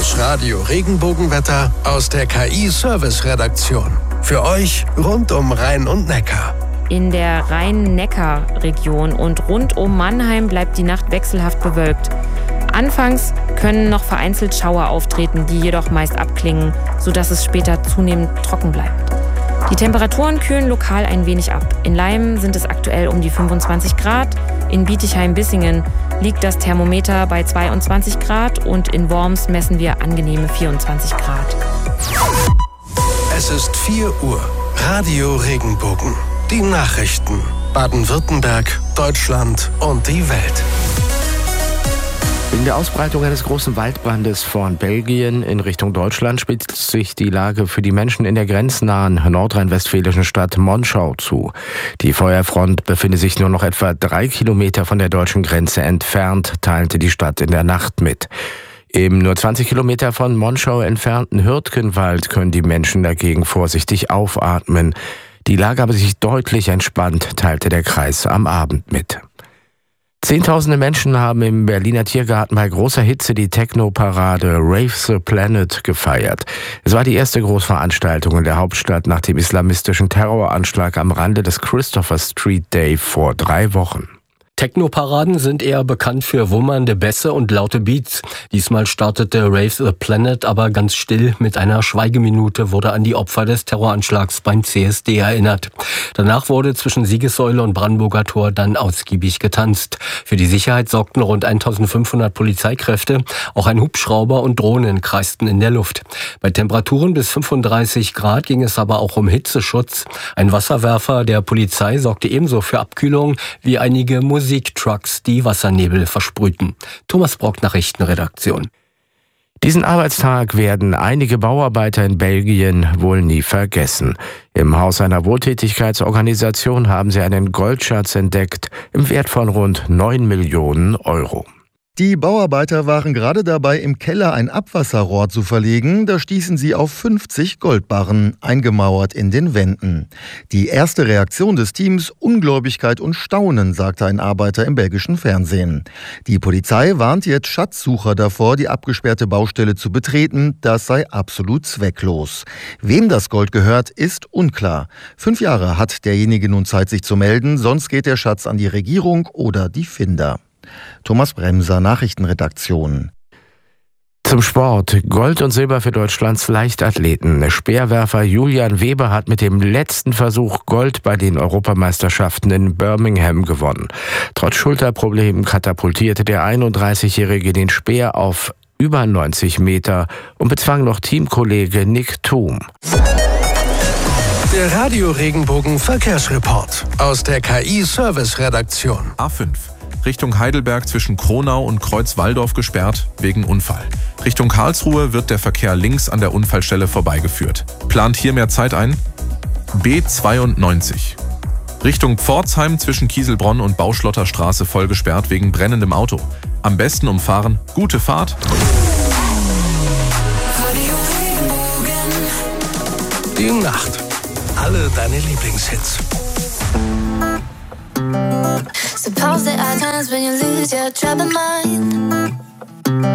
Das Radio Regenbogenwetter aus der KI-Service-Redaktion. Für euch rund um Rhein und Neckar. In der Rhein-Neckar-Region und rund um Mannheim bleibt die Nacht wechselhaft bewölkt. Anfangs können noch vereinzelt Schauer auftreten, die jedoch meist abklingen, sodass es später zunehmend trocken bleibt. Die Temperaturen kühlen lokal ein wenig ab. In Leim sind es aktuell um die 25 Grad, in Bietigheim-Bissingen liegt das Thermometer bei 22 Grad und in Worms messen wir angenehme 24 Grad. Es ist 4 Uhr. Radio Regenbogen. Die Nachrichten. Baden-Württemberg, Deutschland und die Welt. Wegen der Ausbreitung eines großen Waldbrandes von Belgien in Richtung Deutschland spitzt sich die Lage für die Menschen in der grenznahen nordrhein-westfälischen Stadt Monschau zu. Die Feuerfront befindet sich nur noch etwa 3 Kilometer von der deutschen Grenze entfernt, teilte die Stadt in der Nacht mit. Im nur 20 Kilometer von Monschau entfernten Hürtgenwald können die Menschen dagegen vorsichtig aufatmen. Die Lage habe sich deutlich entspannt, teilte der Kreis am Abend mit. Zehntausende Menschen haben im Berliner Tiergarten bei großer Hitze die Techno-Parade Rave the Planet gefeiert. Es war die erste Großveranstaltung in der Hauptstadt nach dem islamistischen Terroranschlag am Rande des Christopher Street Day vor 3 Wochen. Techno-Paraden sind eher bekannt für wummernde Bässe und laute Beats. Diesmal startete Rave the Planet aber ganz still. Mit einer Schweigeminute wurde an die Opfer des Terroranschlags beim CSD erinnert. Danach wurde zwischen Siegessäule und Brandenburger Tor dann ausgiebig getanzt. Für die Sicherheit sorgten rund 1500 Polizeikräfte. Auch ein Hubschrauber und Drohnen kreisten in der Luft. Bei Temperaturen bis 35 Grad ging es aber auch um Hitzeschutz. Ein Wasserwerfer der Polizei sorgte ebenso für Abkühlung wie einige Musiktrucks, die Wassernebel versprühten. Thomas Brock, Nachrichtenredaktion. Diesen Arbeitstag werden einige Bauarbeiter in Belgien wohl nie vergessen. Im Haus einer Wohltätigkeitsorganisation haben sie einen Goldschatz entdeckt im Wert von rund 9 Millionen Euro. Die Bauarbeiter waren gerade dabei, im Keller ein Abwasserrohr zu verlegen. Da stießen sie auf 50 Goldbarren, eingemauert in den Wänden. Die erste Reaktion des Teams: Ungläubigkeit und Staunen, sagte ein Arbeiter im belgischen Fernsehen. Die Polizei warnt jetzt Schatzsucher davor, die abgesperrte Baustelle zu betreten. Das sei absolut zwecklos. Wem das Gold gehört, ist unklar. 5 Jahre hat derjenige nun Zeit, sich zu melden, sonst geht der Schatz an die Regierung oder die Finder. Thomas Bremser, Nachrichtenredaktion. Zum Sport. Gold und Silber für Deutschlands Leichtathleten. Speerwerfer Julian Weber hat mit dem letzten Versuch Gold bei den Europameisterschaften in Birmingham gewonnen. Trotz Schulterproblemen katapultierte der 31-Jährige den Speer auf über 90 Meter und bezwang noch Teamkollege Nick Thum. Der Radio Regenbogen Verkehrsreport aus der KI-Service-Redaktion. A5. Richtung Heidelberg zwischen Kronau und Kreuzwaldorf gesperrt wegen Unfall. Richtung Karlsruhe wird der Verkehr links an der Unfallstelle vorbeigeführt. Plant hier mehr Zeit ein? B92. Richtung Pforzheim zwischen Kieselbronn und Bauschlotterstraße voll gesperrt wegen brennendem Auto. Am besten umfahren. Gute Fahrt. Die Nacht. Alle deine Lieblingshits. Suppose there are times when you lose your troubled mind.